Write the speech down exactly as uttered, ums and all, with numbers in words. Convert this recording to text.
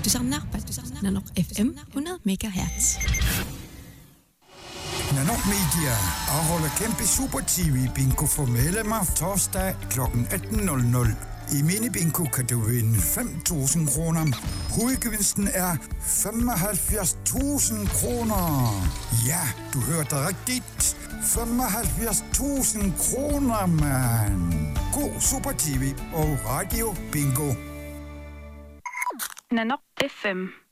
Du samarbejder Nanook F M hundrede megahertz. Nanook Media afholder kæmpe Super T V bingo for medlemmer torsdag klokken atten nul nul. I mini-bingo kan du vinde fem tusind kroner. Hovedgevinsten er femoghalvfjerds tusind kroner. Ja, du hørte rigtigt. femoghalvfjerds tusind kroner, mand. God Super T V og Radio Bingo. Nanook F M.